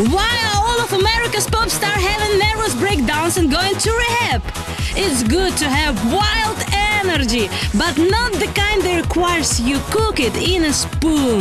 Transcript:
Why are all of America's pop stars having nervous breakdowns and going to rehab? It's good to have wild energy, but not the kind that requires you cook it in a spoon.